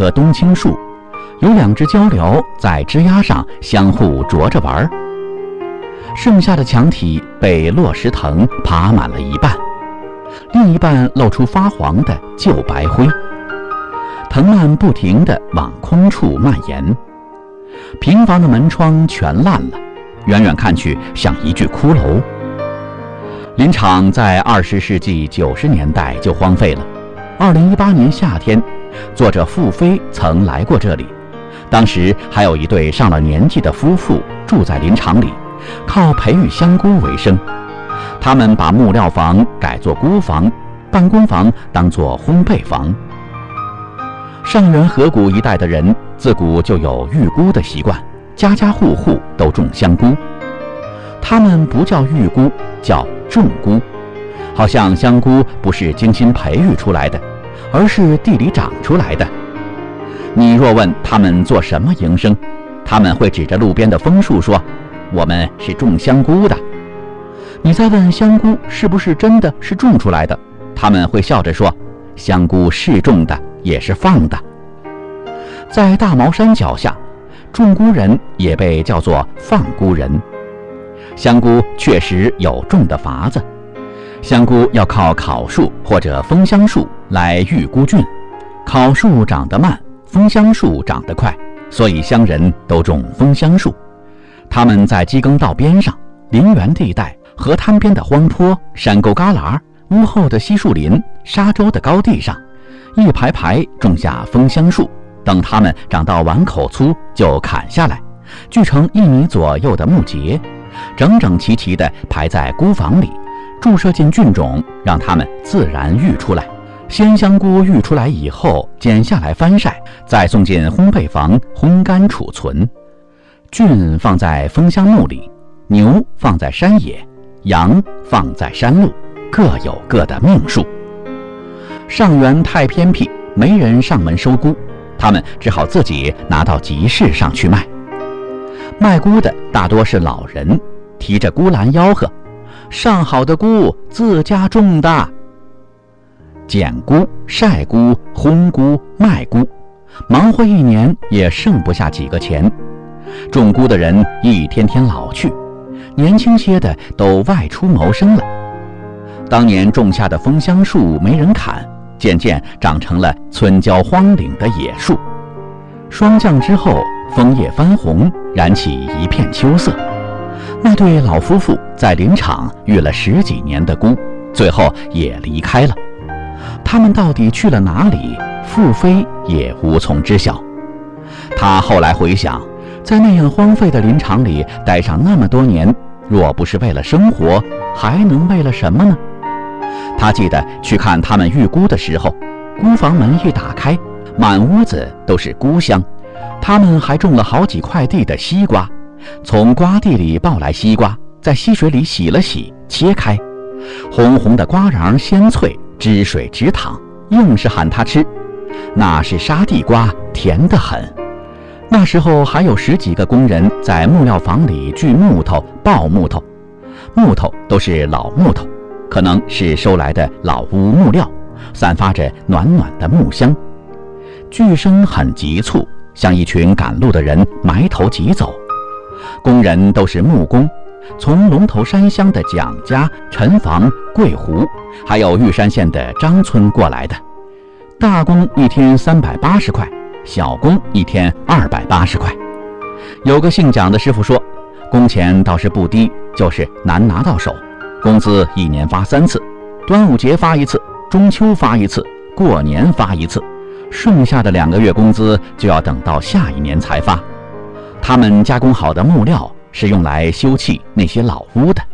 棵冬青树，有2只鹪鹩在枝丫上相互啄着玩。剩下的墙体被落石藤爬满了一半，另一半露出发黄的旧白灰，藤蔓不停地往空处蔓延。平房的门窗全烂了，远远看去像一具骷髅。林场在20世纪90年代就荒废了。2018年夏天，作者傅飞曾来过这里，当时还有一对上了年纪的夫妇住在林场里，靠培育香菇为生。他们把木料房改作菇房，办公房当作烘焙房。上元河谷一带的人自古就有育菇的习惯，家家户户都种香菇。他们不叫育菇，叫种菇，好像香菇不是精心培育出来的，而是地里长出来的。你若问他们做什么营生，他们会指着路边的枫树说：“我们是种香菇的。”你再问香菇是不是真的是种出来的，他们会笑着说：“香菇是种的，也是放的。”在大毛山脚下，种菇人也被叫做放菇人。香菇确实有种的法子，香菇要靠烤树或者枫香树来育菇菌，烤树长得慢，枫香树长得快，所以乡人都种枫香树。他们在机耕道边上、林园地带、河滩边的荒坡、山沟旮旯、屋后的稀树林、沙洲的高地上，一排排种下枫香树，等它们长到碗口粗就砍下来，锯成1米左右的木节，整整齐齐地排在菇房里，注射进菌种，让它们自然育出来。鲜香菇育出来以后，剪下来翻晒，再送进烘焙房烘干储存。菌放在枫香木里，牛放在山野，羊放在山路，各有各的命数。上元太偏僻，没人上门收菇，他们只好自己拿到集市上去卖。卖菇的大多是老人，提着菇篮吆喝：“上好的菇，自家种的。”捡菇、晒菇、烘菇、卖菇，忙活1年也剩不下几个钱。种菇的人一天天老去，年轻些的都外出谋生了。当年种下的枫香树没人砍，渐渐长成了村郊荒岭的野树。霜降之后，枫叶翻红，燃起一片秋色。那对老夫妇在林场育了10几年的菇，最后也离开了。他们到底去了哪里，傅飞也无从知晓。他后来回想，在那样荒废的林场里待上那么多年，若不是为了生活，还能为了什么呢？他记得去看他们育菇的时候，菇房门一打开，满屋子都是菇香。他们还种了好几块地的西瓜，从瓜地里抱来西瓜，在溪水里洗了洗，切开，红红的瓜瓤鲜脆，汁水直淌，硬是喊他吃。那是沙地瓜，甜得很。那时候还有10几个工人在木料房里锯木头、刨木头，木头都是老木头，可能是收来的老屋木料，散发着暖暖的木香。锯声很急促，像一群赶路的人埋头疾走。工人都是木工，从龙头山乡的蒋家、陈房、桂湖，还有玉山县的张村过来的。大工一天380块，小工一天280块。有个姓蒋的师傅说，工钱倒是不低，就是难拿到手。工资1年发3次，端午节发1次，中秋发1次，过年发1次，剩下的2个月工资就要等到下一年才发。他们加工好的木料是用来修葺那些老屋的。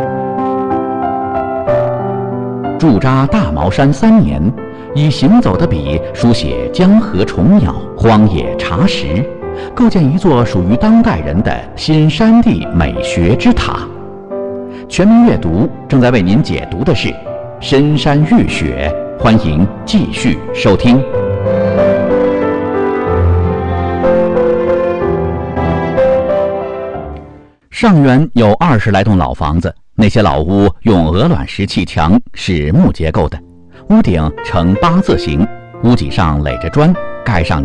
驻扎大毛山3年，以行走的笔书写江河虫鸟、荒野茶食，构建一座属于当代人的新山地美学之塔。全民阅读正在为您解读的是《深山浴雪》，欢迎继续收听。上元有20来栋老房子，那些老屋用鹅卵石砌墙，是木结构的，屋顶呈8字形，屋脊上垒着砖，盖上